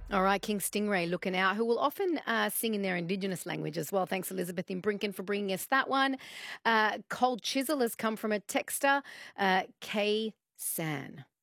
All right, King Stingray looking out, who will often sing in their Indigenous language as well. Thanks, Elizabeth in Brinken, for bringing us that one. Cold Chisel has come from a texter, K. San.